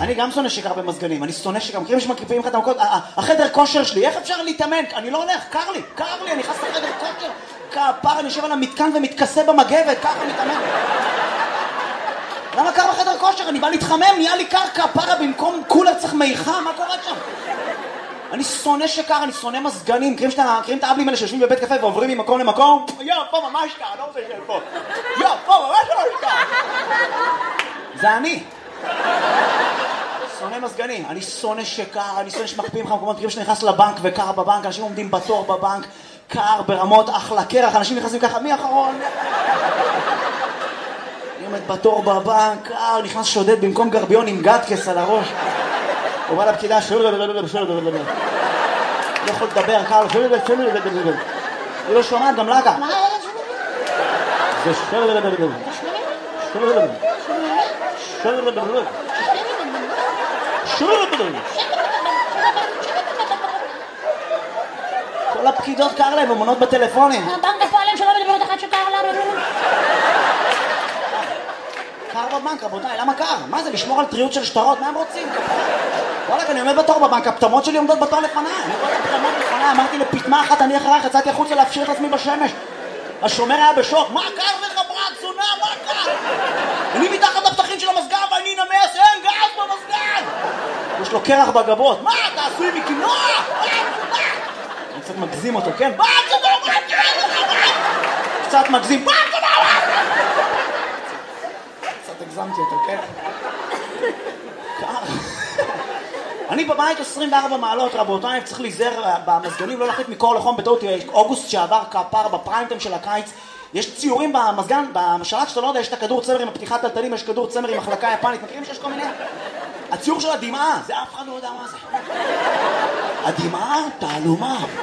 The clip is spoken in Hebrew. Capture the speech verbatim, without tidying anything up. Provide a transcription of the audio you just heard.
אני גם שונא שקר במזגנים, אני שונא שקר, מכירים שמקריפים לך את המקות, החדר כושר שלי, איך אפשר להתאמן? אני לא הולך, קר לי, קר לי, אני נכנס לחדר כושר, כפר, אני יושב על המתקן ומתכסה במגבת, ככה מתאמן. למה קר בחדר כושר? אני בא להתחמם, נהיה לי קר, כפרה, במקום קולר צריך מיכה, מה קורה שם? אני שונא שקר, אני שונא מזגנים, מכירים את האבלים האלה שיושבים בבית קפה ועוברים ממקום למקום? יא, פה ממש קר, לא רוצה לשאול פה. יא, פה ממש ממש קר. זה אני. שונא מזגנים, אני שונא שקר, אני שונא שמקפיאים לך מקומות, מכירים שנכנס לבנק וקר בבנק, אנשים עומדים בתור בבנק, קר ברמות אחלה קרח, אנשים נכנסים ככה, מי אחרון? אני עומד בתור בבנק, קר, נכנס שודד במקום גרביון עם גדקס על הראש. הוא בא לפקידה, לא יכול לדבר, קר, היא לא שומעת, גם לה גם. זה כל הפקידות קר להם, אמונות בטלפונים. הבנק הפועלים שלא מדברת אחת שקר לה. קר בבנק, רבותיי, למה קר? מה זה, לשמור על טריות של שטרות? מה הם רוצים? וואלק, אני עומד בתור בבנק, הפטמות שלי עומדות בתור לפניי. אני רואה את הפטמות לפניי, אמרתי לפטמה אחת, אני אחרייך, יצאתי החוצה להפשיר את עצמי בשמש. השומר היה בשוק, מה קר לך ברק, זונה, מה קר? אני מתחת לפתחים של המסגר ואני נמס, אין גז במסגר! יש לו קרח בגבות, מה, אתה עשוי מקינוע? אני קצת מגזים אותו, כן? מה, זונה, מה קר לך, מה? קצת מגזים, מה, זונה, מה? קצת הגזמתי אותו, כן? קר. אני בבית עשרים וארבע מעלות, רבותיי, צריך להיזהר במזגנים, לא להחליט מקור לחום בטעות. אוגוסט שעבר כפר בפריימטיים של הקיץ, יש ציורים במזגן, במשלט שאתה לא יודע, יש את הכדור צמר עם הפתיחת טלטלים, יש כדור צמר עם מחלקה יפנית, מכירים שיש כל מיני? הציור של הדמעה, זה אף אחד לא יודע מה זה. הדמעה, תעלומה.